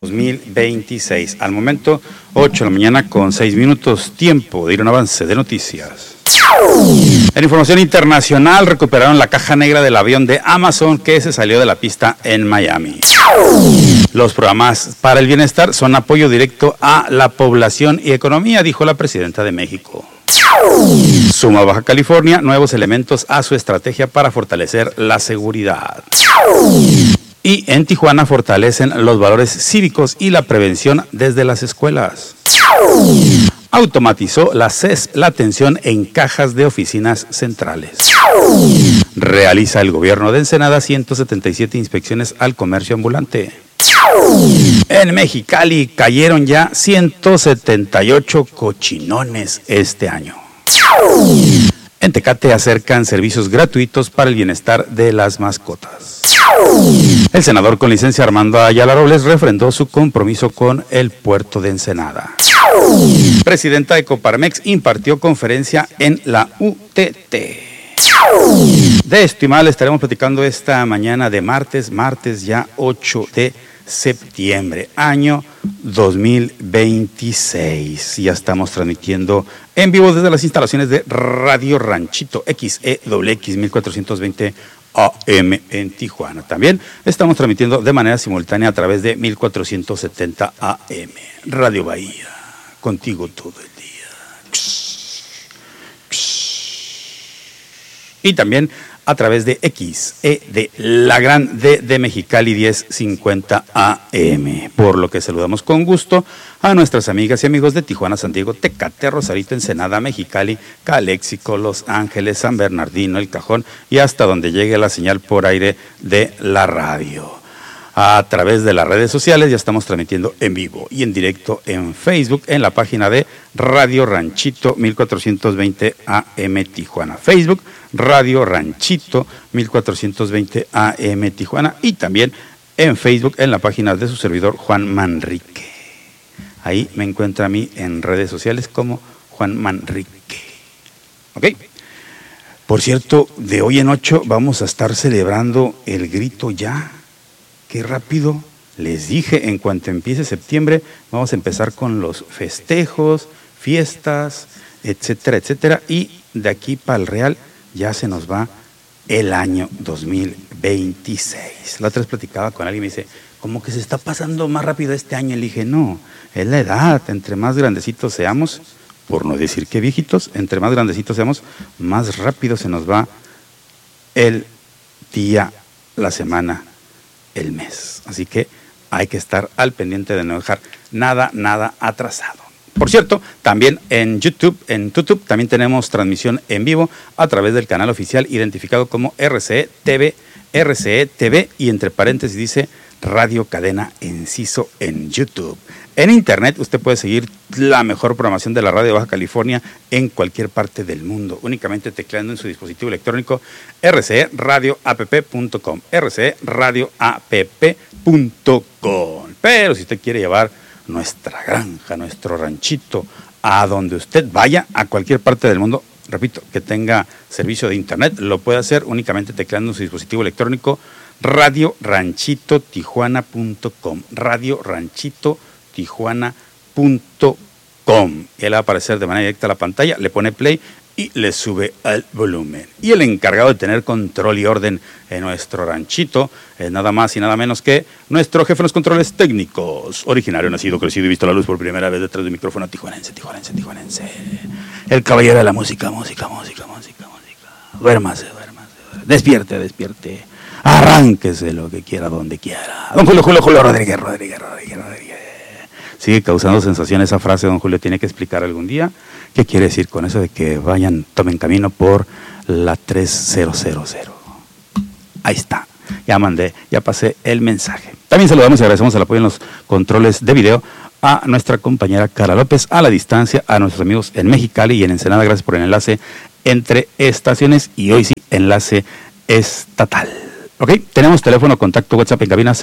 2026. Al momento, 8 de la mañana con 6 minutos, tiempo de ir a un avance de noticias. En información internacional, recuperaron la caja negra del avión de Amazon que se salió de la pista en Miami. Los programas para el bienestar son apoyo directo a la población y economía, dijo la presidenta de México. Suma Baja California nuevos elementos a su estrategia para fortalecer la seguridad. Y en Tijuana fortalecen los valores cívicos y la prevención desde las escuelas. Automatizó la CES la atención en cajas de oficinas centrales. Realiza el gobierno de Ensenada 177 inspecciones al comercio ambulante. En Mexicali cayeron ya 178 cochinones este año. En Tecate acercan servicios gratuitos para el bienestar de las mascotas. El senador con licencia Armando Ayala Robles refrendó su compromiso con el puerto de Ensenada. Presidenta de Coparmex impartió conferencia en la UTT. De esto y más le estaremos platicando esta mañana de martes ya 8 de septiembre, año 2026. Ya estamos transmitiendo en vivo desde las instalaciones de Radio Ranchito XEWX 1420 AM en Tijuana. También estamos transmitiendo de manera simultánea a través de 1470 AM. Radio Bahía, contigo todo el día. Y también a través de XE de la Gran D de Mexicali 1050 AM. Por lo que saludamos con gusto a nuestras amigas y amigos de Tijuana, San Diego, Tecate, Rosarito, Ensenada, Mexicali, Caléxico, Los Ángeles, San Bernardino, El Cajón y hasta donde llegue la señal por aire de la radio. A través de las redes sociales ya estamos transmitiendo en vivo y en directo en Facebook en la página de Radio Ranchito 1420 AM Tijuana. Facebook, Radio Ranchito 1420 AM Tijuana y también en Facebook en la página de su servidor Juan Manrique. Ahí me encuentra a mí en redes sociales como Juan Manrique. ¿Ok? Por cierto, de hoy en 8 vamos a estar celebrando el grito ya. Qué rápido, les dije, en cuanto empiece septiembre, vamos a empezar con los festejos, fiestas, etcétera, etcétera, y de aquí para el Real ya se nos va el año 2026. La otra vez platicaba con alguien y me dice, como que se está pasando más rápido este año. Le dije, no, es la edad, entre más grandecitos seamos, por no decir que viejitos, entre más grandecitos seamos, más rápido se nos va el día, la semana, el mes. Así que hay que estar al pendiente de no dejar nada atrasado. Por cierto, también en YouTube también tenemos transmisión en vivo a través del canal oficial identificado como RCE TV y entre paréntesis dice Radio Cadena Enciso en YouTube. En internet usted puede seguir la mejor programación de la radio de Baja California en cualquier parte del mundo, únicamente tecleando en su dispositivo electrónico rcradioapp.com, rcradioapp.com. Pero si usted quiere llevar nuestra granja, nuestro ranchito, a donde usted vaya, a cualquier parte del mundo, repito, que tenga servicio de internet, lo puede hacer únicamente tecleando en su dispositivo electrónico radioranchitotijuana.com, radioranchitotijuana.com. Él va a aparecer de manera directa a la pantalla, le pone play y le sube al volumen. Y el encargado de tener control y orden en nuestro ranchito es nada más y nada menos que nuestro jefe de los controles técnicos, originario, nacido, crecido y visto la luz por primera vez detrás del micrófono tijuanense. El caballero de la música. Duérmase. Despierte. Arránquese lo que quiera, donde quiera. Don Julio Rodríguez. Sigue causando sensación esa frase, don Julio, tiene que explicar algún día qué quiere decir con eso de que tomen camino por la 3000. Ahí está, ya pasé el mensaje. También saludamos y agradecemos el apoyo en los controles de video a nuestra compañera Cara López, a la distancia, a nuestros amigos en Mexicali y en Ensenada. Gracias por el enlace entre estaciones y hoy sí, enlace estatal. Ok, tenemos teléfono, contacto, WhatsApp en cabina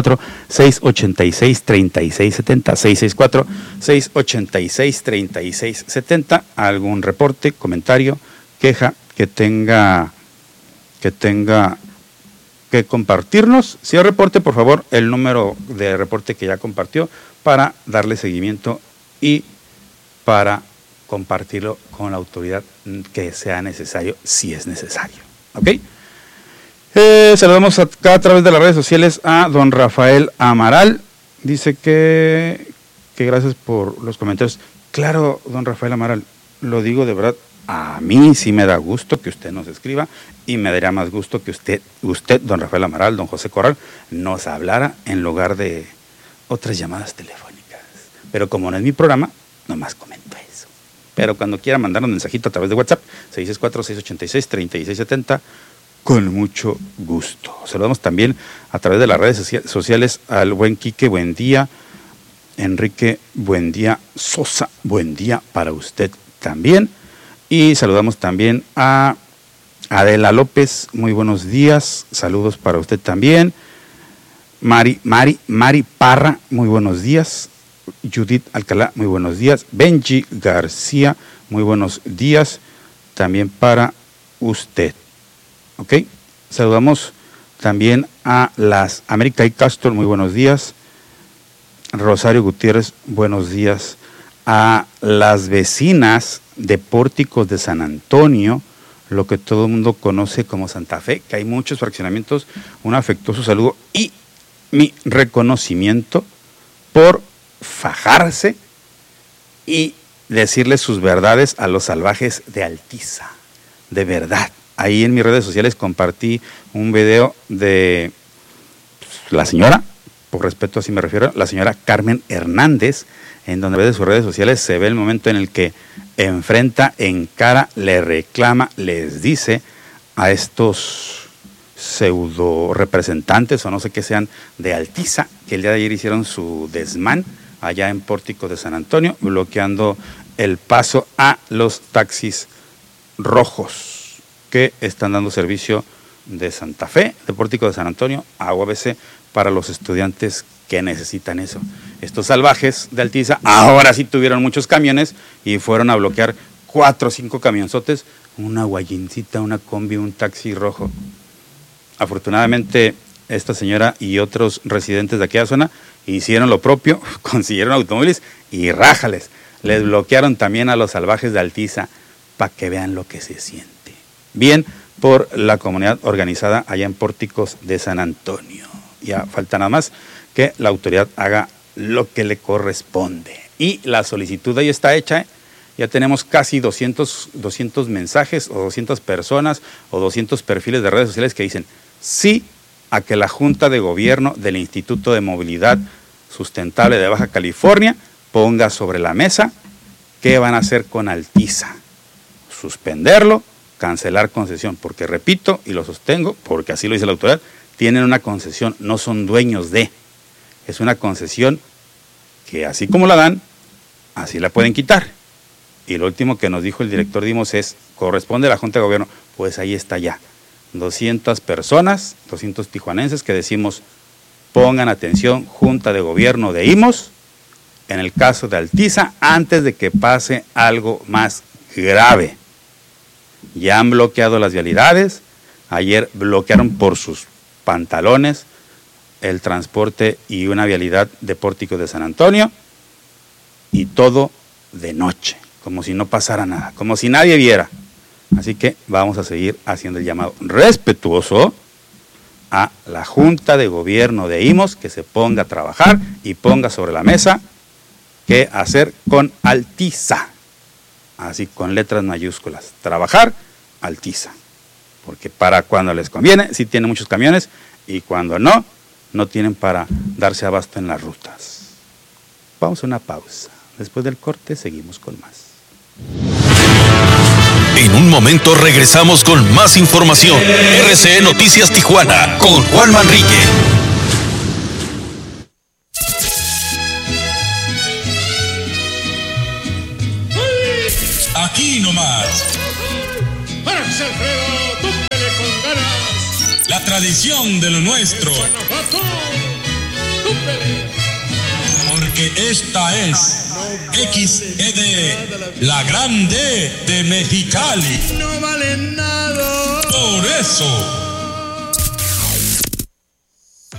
664-686-3670, 664-686-3670. Algún reporte, comentario, queja que tenga que compartirnos. Si reporte, por favor, el número de reporte que ya compartió para darle seguimiento y para compartirlo con la autoridad que sea necesario, si es necesario. ¿Ok? Saludamos acá a través de las redes sociales a don Rafael Amaral. Dice que gracias por los comentarios. Claro, don Rafael Amaral, lo digo de verdad, a mí sí me da gusto que usted nos escriba y me daría más gusto que usted, don Rafael Amaral, don José Corral, nos hablara en lugar de otras llamadas telefónicas. Pero como no es mi programa, nomás comento eso. Pero cuando quiera mandar un mensajito a través de WhatsApp, 664-686-3670, con mucho gusto. Saludamos también a través de las redes sociales al buen Quique, buen día. Enrique, buen día. Sosa, buen día para usted también. Y saludamos también a Adela López, muy buenos días. Saludos para usted también. Mari Parra, muy buenos días. Judith Alcalá, muy buenos días. Benji García, muy buenos días. También para usted. ¿Ok? Saludamos también a las América y Castro, muy buenos días. Rosario Gutiérrez, buenos días. A las vecinas de Pórticos de San Antonio, lo que todo el mundo conoce como Santa Fe, que hay muchos fraccionamientos, un afectuoso saludo y mi reconocimiento por fajarse y decirles sus verdades a los salvajes de Altiza, de verdad. Ahí en mis redes sociales compartí un video de la señora, por respeto así me refiero, la señora Carmen Hernández, en donde de sus redes sociales se ve el momento en el que enfrenta, encara, le reclama, les dice a estos pseudo representantes o no sé qué sean de Altiza, que el día de ayer hicieron su desmán allá en Pórtico de San Antonio, bloqueando el paso a los taxis rojos que están dando servicio de Santa Fe, de Pórtico de San Antonio, a UABC, para los estudiantes que necesitan eso. Estos salvajes de Altiza ahora sí tuvieron muchos camiones y fueron a bloquear 4 o 5 camionzotes, una guayincita, una combi, un taxi rojo. Afortunadamente esta señora y otros residentes de aquella zona hicieron lo propio, consiguieron automóviles y rájales, les bloquearon también a los salvajes de Altiza para que vean lo que se siente. Bien por la comunidad organizada allá en Pórticos de San Antonio. Ya falta nada más que la autoridad haga lo que le corresponde. Y la solicitud ahí está hecha, ¿eh? Ya tenemos casi 200 mensajes o 200 personas o 200 perfiles de redes sociales que dicen sí a que la Junta de Gobierno del Instituto de Movilidad Sustentable de Baja California ponga sobre la mesa qué van a hacer con Altiza. Suspenderlo, cancelar concesión, porque repito y lo sostengo, porque así lo dice la autoridad, tienen una concesión, no son dueños de, es una concesión que así como la dan, así la pueden quitar. Y lo último que nos dijo el director de IMOS es, corresponde a la Junta de Gobierno, pues ahí está ya, 200 personas, 200 tijuanenses que decimos, pongan atención, Junta de Gobierno de IMOS, en el caso de Altiza, antes de que pase algo más grave. Ya han bloqueado las vialidades, ayer bloquearon por sus pantalones el transporte y una vialidad de Pórtico de San Antonio, y todo de noche, como si no pasara nada, como si nadie viera. Así que vamos a seguir haciendo el llamado respetuoso a la Junta de Gobierno de IMOS que se ponga a trabajar y ponga sobre la mesa qué hacer con Altiza. Así con letras mayúsculas, trabajar Altiza, porque para cuando les conviene, sí tienen muchos camiones, y cuando no, no tienen para darse abasto en las rutas. Vamos a una pausa, después del corte seguimos con más. En un momento regresamos con más información. RCE Noticias Tijuana, con Juan Manrique. Aquí nomás. ¡Párase, Alfredo! ¡Túmbele con ganas! La tradición de lo nuestro. ¡Guanajuato! ¡Túmbele! Porque esta es XED, la grande de Mexicali. ¡No vale nada! Por eso.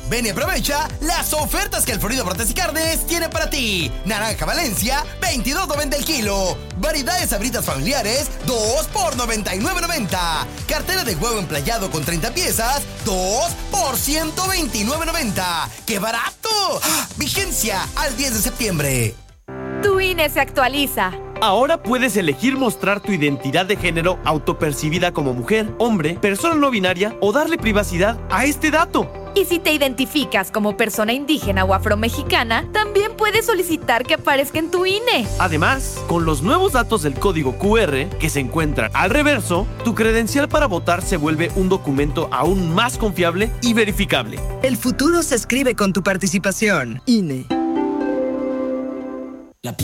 Ven y aprovecha las ofertas que el Florido Brotes y Carnes tiene para ti. Naranja Valencia, $22.90 el kilo. Variedades Sabritas familiares, 2 por $99.90. Cartera de huevo emplayado con 30 piezas, 2 por $129.90. ¡Qué barato! ¡Ah! Vigencia al 10 de septiembre. Tu INE se actualiza. Ahora puedes elegir mostrar tu identidad de género autopercibida como mujer, hombre, persona no binaria o darle privacidad a este dato. Y si te identificas como persona indígena o afromexicana, también puedes solicitar que aparezca en tu INE. Además, con los nuevos datos del código QR que se encuentran al reverso, tu credencial para votar se vuelve un documento aún más confiable y verificable. El futuro se escribe con tu participación. INE.